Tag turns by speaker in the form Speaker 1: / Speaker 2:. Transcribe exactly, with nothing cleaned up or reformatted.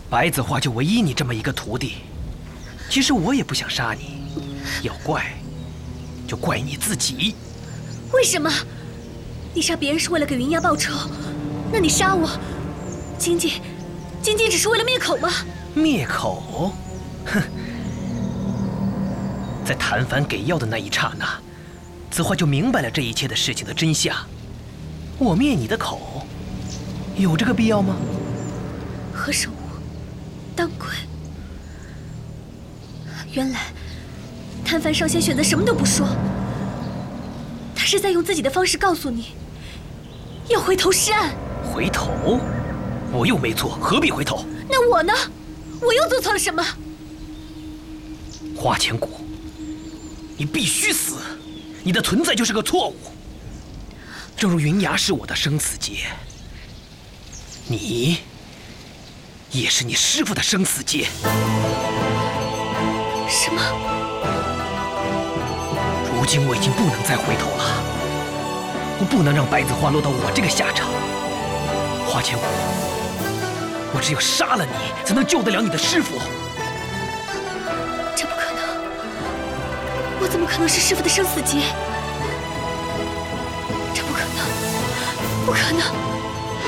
Speaker 1: 白子画就唯一你这么一个徒弟。其实我也不想杀你，要怪就怪你自己。
Speaker 2: 为什么？你杀别人是为了给云崖报仇，那你杀我，仅仅仅仅只是为了灭口吗？
Speaker 1: 灭口？哼！在谭凡给药的那一刹那，子画就明白了这一切的事情的真相。我灭你的口，有这个必要吗？
Speaker 2: 何首乌，当归。原来，谭凡上仙选择什么都不说，他是在用自己的方式告诉你，要回头是岸。
Speaker 1: 回头？我又没错，何必回头？
Speaker 2: 那我呢？我又做错了什么？
Speaker 1: 花千骨，你必须死！你的存在就是个错误。正如云崖是我的生死劫，你也是你师父的生死劫。
Speaker 2: 什么？
Speaker 1: 如今我已经不能再回头了，我不能让白子画落到我这个下场。花千骨，我只有杀了你，才能救得了你的师父。
Speaker 2: 这不可能！我怎么可能是师父的生死劫？这不可能！不可能！